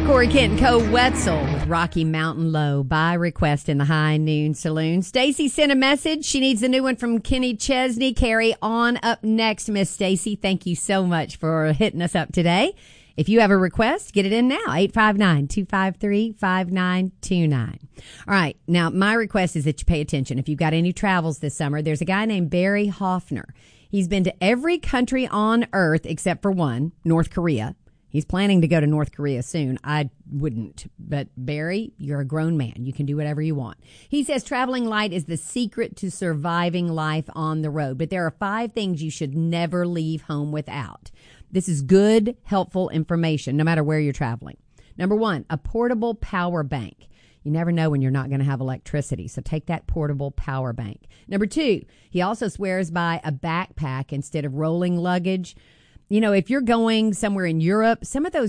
Corey Kent and Co. Wetzel with Rocky Mountain Low by request in the High Noon Saloon. Stacy sent a message. She needs a new one from Kenny Chesney. Carry on up next, Miss Stacy. Thank you so much for hitting us up today. If you have a request, get it in now. 859-253-5929. All right. Now, my request is that you pay attention. If you've got any travels this summer, there's a guy named Barry Hoffner. He's been to every country on earth except for one, North Korea. He's planning to go to North Korea soon. I wouldn't. But Barry, you're a grown man. You can do whatever you want. He says traveling light is the secret to surviving life on the road. But there are 5 things you should never leave home without. This is good, helpful information, no matter where you're traveling. Number 1, a portable power bank. You never know when you're not going to have electricity, so take that portable power bank. Number 2, he also swears by a backpack instead of rolling luggage. You know, if you're going somewhere in Europe, some of those